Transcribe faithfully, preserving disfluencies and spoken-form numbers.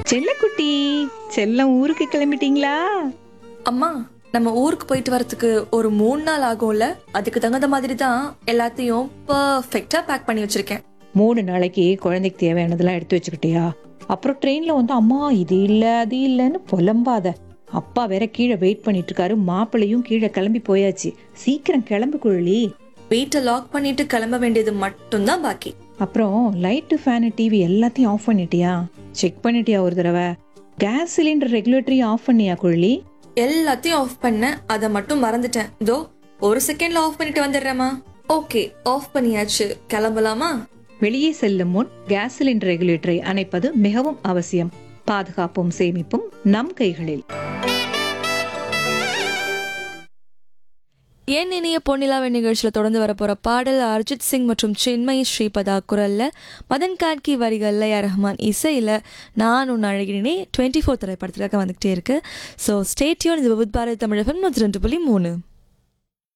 செல்லக்குட்டி, செல்லம் ஊருக்கு கிளம்பிட்டீங்களா? அம்மா, நம்ம ஊருக்கு போயிட்டு வரதுக்கு ஒரு மூணு நாள் ஆகும்ல. அதுக்கு தகுந்த மாதிரி தான் எல்லாத்தையும் பர்ஃபெக்டா பேக் பண்ணி வச்சிருக்கேன். மூணு நாளைக்கு குழந்தைக்கு தேவையானதெல்லாம் எடுத்து வச்சுக்கிட்டியா? அப்புறம் ட்ரெயின்ல வந்து அம்மா இது இல்ல அது இல்லன்னு புலம்பாத. அப்பா வேற கீழே வெயிட் பண்ணிட்டு இருக்காரு. மாப்பிள்ளையும் கீழே கிளம்பி போயாச்சு. சீக்கிரம் கிளம்பு குழலி. வீட்டை லாக் பண்ணிட்டு கிளம்ப வேண்டியது மட்டும்தான் பாக்கி. அப்புறம் லைட்டு ஃபேனு டிவி எல்லாத்தையும் ஆஃப் பண்ணிட்டியா? செக் பண்ணிட்டியா ஒரு தடவை? கேஸ் சிலிண்டர் ரெகுலேட்டரி ஆஃப் பண்ணியா குழலி? எல்லாத்தையும் ஆஃப் பண்ண, அதை மட்டும் மறந்துட்டேன். இதோ ஒரு செகண்ட்ல ஆஃப் பண்ணிட்டு வந்துடுறேம்மா. ஓகே, ஆஃப் பண்ணியாச்சு. கிளம்பலாமா? வெளியே செல்லும் முன் கேஸ் சிலிண்டர் ரெகுலேட்டரை அணைப்பது மிகவும் அவசியம். பாதுகாப்பும் சேமிப்பும் நம் கைகளில். என் இனிய பொன்னிலாவை நிகழ்ச்சியில் தொடர்ந்து வரப்போற பாடல் அர்ஜித் சிங் மற்றும் சின்மயி ஸ்ரீபதா குரல்ல, மதன் கார்கி வரிகள்ல, ஏ ரஹ்மான் இசையில நான் உன் அழகினே டுவெண்ட்டி ஃபோர் திரைப்படத்துக்காக வந்துகிட்டே இருக்கு. So stay tune. இது வித் பாரதி தமிழகம் நூற்றி ரெண்டு புள்ளி மூணு.